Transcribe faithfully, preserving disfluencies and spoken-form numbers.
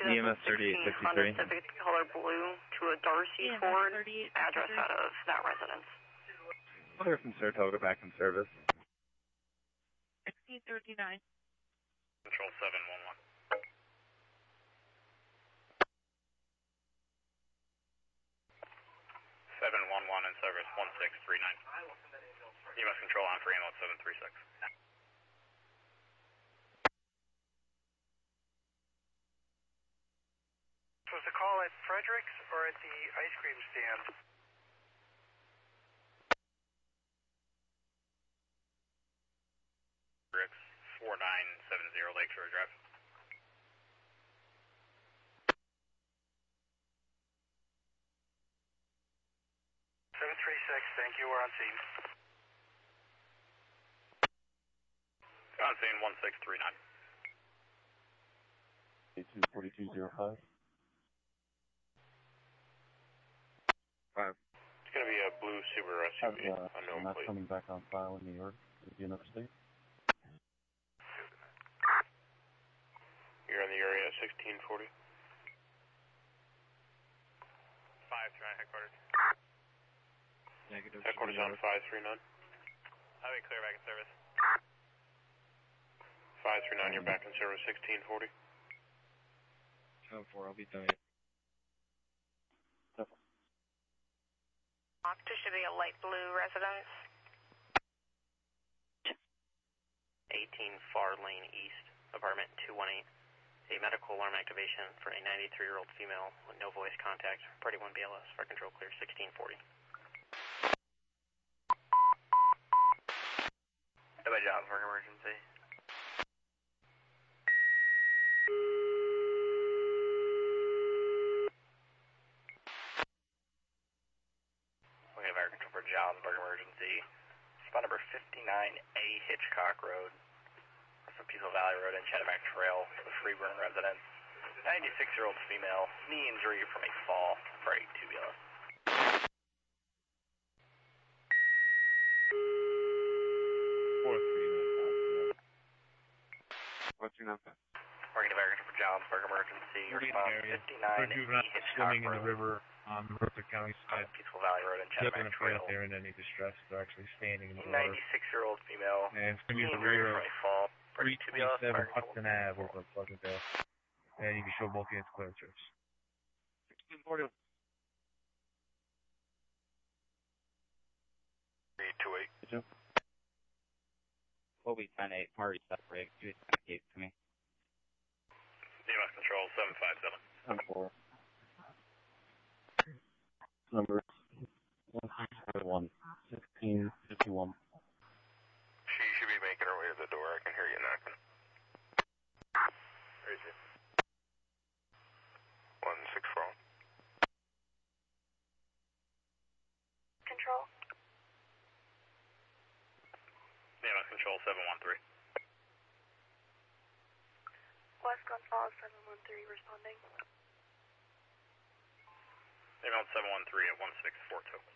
E M S thirty-eight fifty-three. Honda Civic color blue to a Darcy Ford, address out of that residence. Clear from Saratoga, back in service. sixteen thirty-nine. Control seven one one. seven one one in service, one six three nine. U S control on for ambulance seven three six. Was the call at Frederick's or at the ice cream stand? Frederick's, four nine seven zero Lakeshore Drive. seven three six, thank you, we're on scene. On scene one six three nine. two forty-two oh five. Five. It's going to be a blue Subaru S U V, uh, unknown I'm not plate. coming back on file in New York. Is he in upstate? You're in the area at sixteen forty. five three nine headquarters. Negative. Headquarters on five three nine. Highway clear, back in service. five three nine, you're back in service, sixteen forty. seven four, I'll be done. There should be a light blue residence. eighteen Far Lane East, apartment two one eight. A medical alarm activation for a ninety-three-year-old female with no voice contact. Party one B L S, fire control clear, sixteen forty. By job for emergency. Okay, fire control for Johnsburg emergency. Spot number fifty-nine A Hitchcock Road. From Peaceful Valley Road and Chattanooga Trail for the Freeburn residence. ninety-six-year-old female, knee injury from a fall. Party two B L S. four three nine. Four three nine. Working to fire control for Johnsburg emergency. Response fifty-nine A Hitchcock Swimming in Road. the river on the Rutherford County side. Peaceful Valley Road and They're Chattanooga going to play Trail. out there in any distress. They're actually standing in the water. ninety-six-year-old female, And it's going to knee be the injury rear from of a fall. three Party two B L S. twenty-seven Fire control. Hudson Ave over at Pleasantdale. And you can show both units clear trips. sixteen forty. three two eight. Did you? Kobe ten eight, Murray separate, two eight to me. D M S control seven five seven. ten four. Number one six one, sixteen fifty-one. She should be making her way to the door. I can hear you knocking. Where is it? one six four. Control. D M S control seven one three. West Gonzales seven one three responding. D M S seven one three at one six four two.